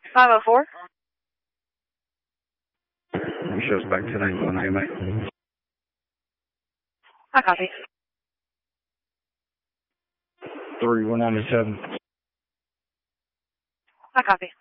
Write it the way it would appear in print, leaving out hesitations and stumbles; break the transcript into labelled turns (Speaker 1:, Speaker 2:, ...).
Speaker 1: 504.
Speaker 2: Shows back to 919, mate.
Speaker 1: I copy.
Speaker 2: 3197.
Speaker 1: I copy.